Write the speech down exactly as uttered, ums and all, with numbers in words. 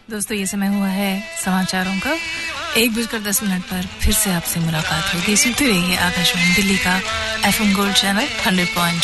दोस्तों ये समय हुआ है समाचारों का। एक बजकर दस मिनट पर फिर से आपसे मुलाकात होगी। सुनते रहिए आकाशवाणी दिल्ली का FM gold channel hundred point